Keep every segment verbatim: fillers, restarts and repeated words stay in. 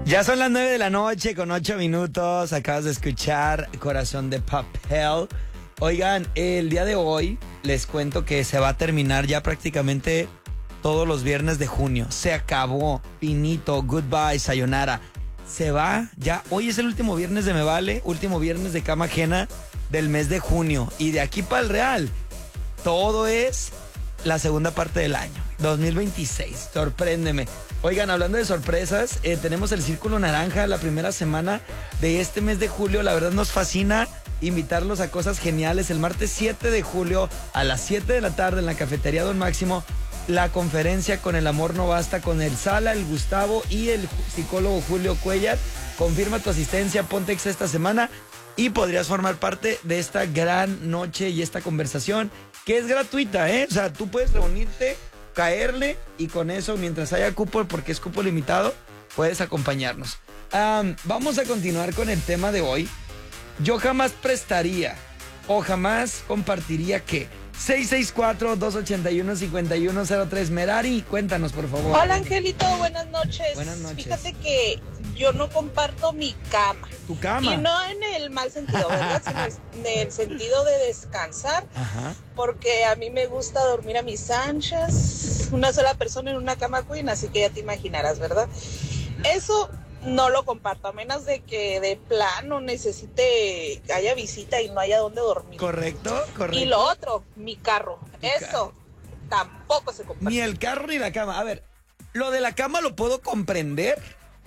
Ya son las nueve de la noche con ocho minutos. Acabas de escuchar Corazón de Papel. Oigan, el día de hoy les cuento que se va a terminar ya prácticamente todos los viernes de junio. Se acabó. Finito, goodbye, sayonara. Se va ya. Hoy es el último viernes de Me Vale, último viernes de Cama Ajena del mes de junio. Y de aquí para el Real, todo es la segunda parte del año, dos mil veintiséis. Sorpréndeme. Oigan, hablando de sorpresas, eh, tenemos el Círculo Naranja la primera semana de este mes de julio. La verdad nos fascina invitarlos a cosas geniales. El martes siete de julio a las siete de la tarde en la Cafetería Don Máximo, la conferencia Con el amor no basta con el Sala, el Gustavo y el psicólogo Julio Cuellar. Confirma tu asistencia, ponte ex esta semana y podrías formar parte de esta gran noche y esta conversación que es gratuita, ¿eh? O sea, tú puedes reunirte, caerle y con eso, mientras haya cupo, porque es cupo limitado, puedes acompañarnos. Um, vamos a continuar con el tema de hoy. Yo jamás prestaría o jamás compartiría qué. seis seis cuatro, dos ocho uno, cinco uno cero tres. Merari, cuéntanos, por favor. Hola, Angelito, buenas noches. Buenas noches. Fíjate que yo no comparto mi cama. ¿Tu cama? Y no en el mal sentido, ¿verdad? Sino en el sentido de descansar. Ajá. Porque a mí me gusta dormir a mis anchas. Una sola persona en una cama queen, así que ya te imaginarás, ¿verdad? Eso no lo comparto, a menos de que de plano necesite que haya visita y no haya dónde dormir. Correcto, correcto. Y lo otro, mi carro. Tu Eso carro. tampoco se comparte. Ni el carro ni la cama. A ver, lo de la cama lo puedo comprender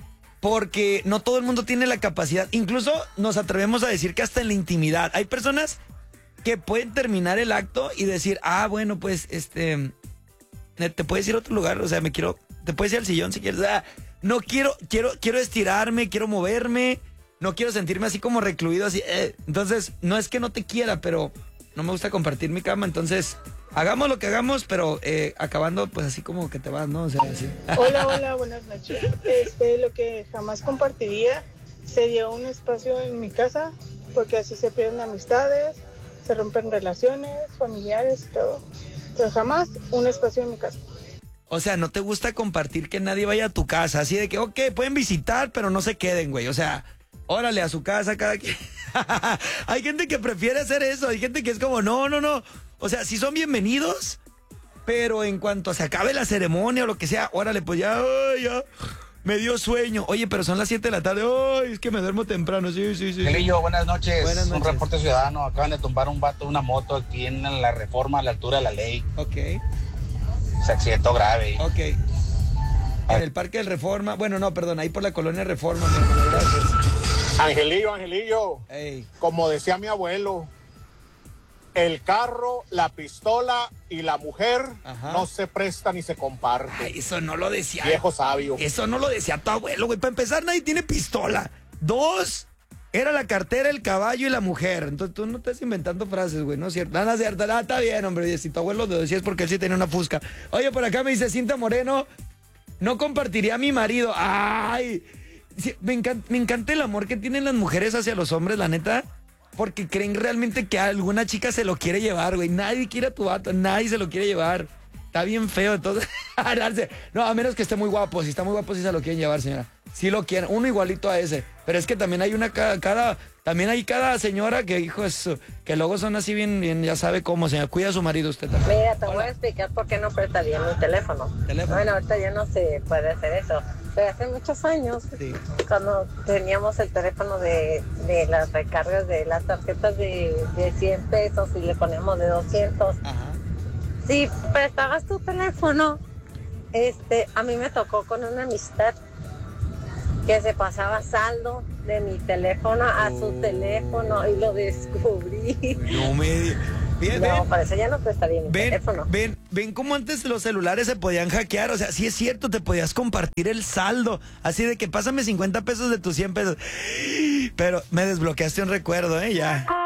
porque no todo el mundo tiene la capacidad. Incluso nos atrevemos a decir que hasta en la intimidad. Hay personas que pueden terminar el acto y decir, ah, bueno, pues, este, te puedes ir a otro lugar, o sea, me quiero, te puedes ir al sillón si quieres. O sea, no quiero, quiero, quiero estirarme, quiero moverme, no quiero sentirme así como recluido, así. Eh. Entonces, no es que no te quiera, pero no me gusta compartir mi cama, entonces hagamos lo que hagamos, pero eh, acabando pues así como que te vas, ¿no? O sea, así. Hola, hola, buenas noches. Este, lo que jamás compartiría sería un espacio en mi casa, porque así se pierden amistades, se rompen relaciones familiares y todo. Pero jamás un espacio en mi casa. O sea, no te gusta compartir que nadie vaya a tu casa, así de que, ok, pueden visitar, pero no se queden, güey. O sea, órale a su casa cada quien. Hay gente que prefiere hacer eso, hay gente que es como, no, no, no. O sea, sí son bienvenidos, pero en cuanto se acabe la ceremonia o lo que sea, órale, pues ya, ay, ya, me dio sueño. Oye, pero son las siete de la tarde, ay, es que me duermo temprano, sí, sí, sí. Angelillo, buenas noches. Buenas noches. Un reporte ciudadano, acaban de tumbar un vato, una moto aquí en la Reforma a la altura de la ley. Ok, Se accidentó grave. ok. En el Parque del Reforma, bueno, no, perdón, ahí por la colonia Reforma, mi hermano, gracias. Angelillo, Angelillo, Ey. como decía mi abuelo, el carro, la pistola y la mujer Ajá. no se prestan ni se comparten. Ay, eso no lo decía. Viejo sabio. Eso no lo decía tu abuelo, güey. Para empezar, nadie tiene pistola. Dos, era la cartera, el caballo y la mujer. Entonces tú no estás inventando frases, güey, ¿no es cierto? Nada, no, cierto. Nada, está bien, hombre. Y si tu abuelo lo decía es porque él sí tenía una fusca. Oye, por acá me dice Cinta Moreno, no compartiría a mi marido. Ay, sí, me encanta, me encanta el amor que tienen las mujeres hacia los hombres, la neta. Porque creen realmente que alguna chica se lo quiere llevar, güey. Nadie quiere a tu vato, nadie se lo quiere llevar. Está bien feo, entonces. No, a menos que esté muy guapo. Si está muy guapo, sí se lo quieren llevar, señora. Sí lo quieren, uno igualito a ese. Pero es que también hay una cada, cada también hay cada señora que, hijo, es, que luego son así bien, bien, ya sabe cómo, señora. Cuida a su marido usted también. Mira, te Hola. voy a explicar por qué no prestaría mi teléfono. ¿Teléfono? Bueno, ahorita ya no se puede hacer eso. Pero hace muchos años, Sí. cuando teníamos el teléfono de, de las recargas de las tarjetas de, de cien pesos y le poníamos de doscientos, Ajá. si prestabas tu teléfono, este, a mí me tocó con una amistad que se pasaba saldo de mi teléfono a su Oh. teléfono y lo descubrí. No me... Bien, No, ven, para eso ya no prestaría mi ven, teléfono. ven, ven cómo antes los celulares se podían hackear. O sea, sí es cierto, te podías compartir el saldo. Así de que pásame cincuenta pesos de tus cien pesos. Pero me desbloqueaste un recuerdo, ¿eh? Ya.